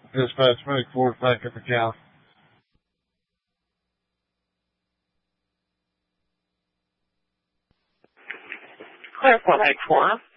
Dispatch medic 4 back at the counter. Clear 4 medic 4.